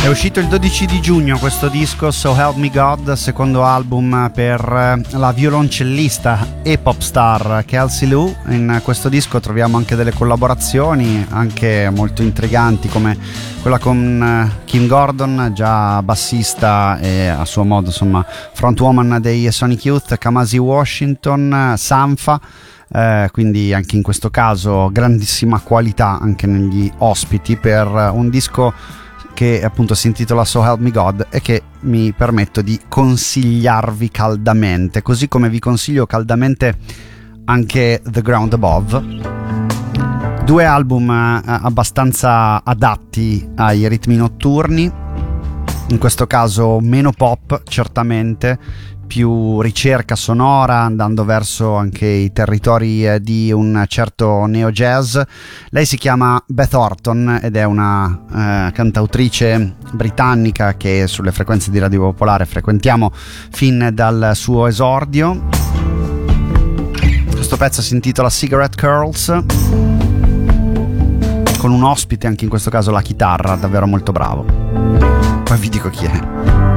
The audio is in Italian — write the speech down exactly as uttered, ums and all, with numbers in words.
È uscito il dodici di giugno questo disco, So Help Me God, secondo album per la violoncellista e pop star Kelsey Lu. In questo disco troviamo anche delle collaborazioni, anche molto intriganti, come quella con Kim Gordon, già bassista e a suo modo insomma frontwoman dei Sonic Youth, Kamasi Washington, Sampha. Eh, quindi anche in questo caso grandissima qualità anche negli ospiti per un disco che appunto si intitola So Help Me God e che mi permetto di consigliarvi caldamente, così come vi consiglio caldamente anche The Ground Above. Due album eh, abbastanza adatti ai ritmi notturni, in questo caso meno pop certamente, più ricerca sonora, andando verso anche i territori eh, di un certo neo jazz. Lei si chiama Beth Orton ed è una eh, cantautrice britannica che sulle frequenze di Radio Popolare frequentiamo fin dal suo esordio. Questo pezzo si intitola Cigarette Curls, con un ospite anche in questo caso la chitarra, davvero molto bravo. Poi vi dico chi è.